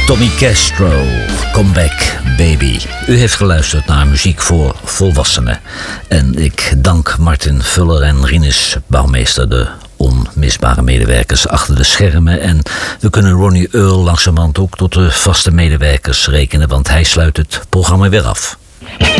Tommy Castro, Comeback Baby. U heeft geluisterd naar muziek voor volwassenen. En ik dank Martin Vuller en Rinus Bouwmeester, de onmisbare medewerkers achter de schermen. En we kunnen Ronnie Earl langzamerhand ook tot de vaste medewerkers rekenen, want hij sluit het programma weer af.